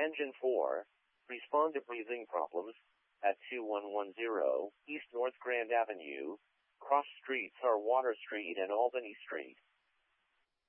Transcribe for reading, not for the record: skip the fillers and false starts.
Engine 4, respond to breathing problems at 2110 East North Grand Avenue. Cross streets are Water Street and Albany Street.